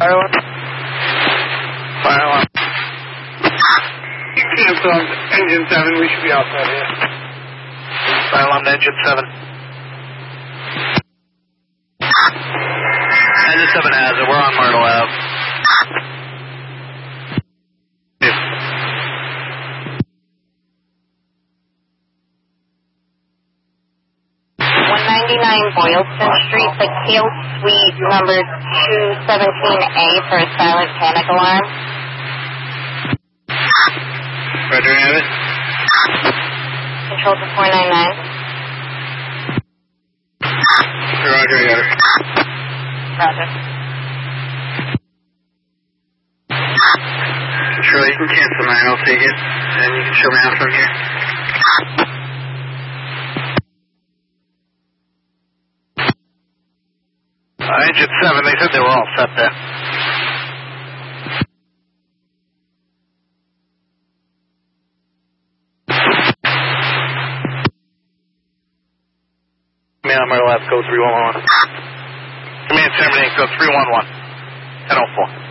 Fire alarm. Fire alarm. You cancel engine 7, we should be outside here. Fire alarm to engine 7. Engine 7 has it, we're on Myrtle Ave. Boylston Street, the Kale Suite number 217A for a silent panic alarm. Roger, have it. Control to 499. Roger, you got it. Roger. Control, you can cancel 9, I'll take it, and you can show me out from here. Engine 7, they said they were all set there. Command Myrtle Ave, code 311. Command 78, code 311. 1004.